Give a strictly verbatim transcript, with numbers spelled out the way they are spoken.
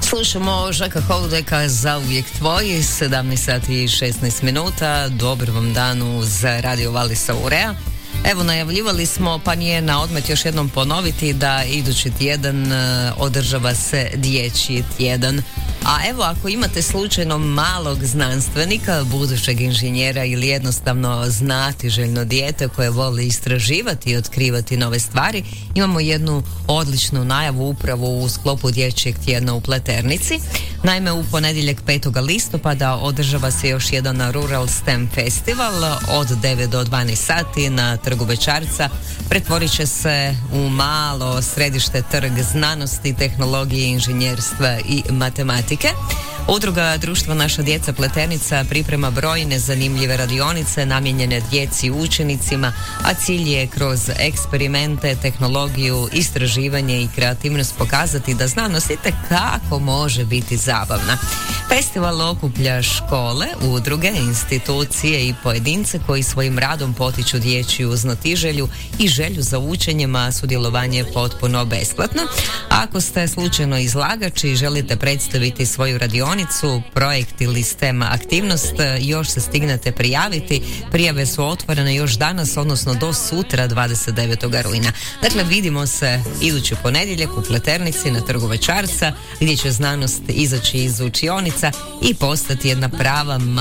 Slušamo Žaka Holudeka za uvijek tvoji, sedamnaest sati i šesnaest minuta. Dobar vam dan uz Radio Valisa Urea. Evo, najavljivali smo, pa nije na odmet još jednom ponoviti da idući tjedan održava se dječji tjedan. A evo, ako imate slučajno malog znanstvenika, budućeg inženjera ili jednostavno znatiželjno dijete koje voli istraživati i otkrivati nove stvari, imamo jednu odličnu najavu upravo u sklopu dječjeg tjedna u Pleternici. Naime, u ponedjeljak petog listopada održava se još jedan Rural STEM festival od devet do dvanaest sati na Trgu Bećarca. Pretvorit će se u malo središte trg znanosti, tehnologije, inženjerstva i matematike. Udruga Društva Naša djeca Pleternica priprema brojne zanimljive radionice namijenjene djeci i učenicima, a cilj je kroz eksperimente, tehnologiju, istraživanje i kreativnost pokazati da znanost itekako može biti zabavna. Festival okuplja škole, udruge, institucije i pojedince koji svojim radom potiču dječju znatiželju i želju za učenjem, a sudjelovanje je potpuno besplatno. Ako ste slučajno izlagač i želite predstaviti svoju radionicu, projekt ili STEM aktivnost, još se stignete prijaviti. Prijave su otvorene još danas, odnosno do sutra dvadeset devetog rujna. Dakle, vidimo se idući ponedjeljak u Pleternici na Trgu Bećarca, gdje će znanost izaći iz učionica i postati jedna prava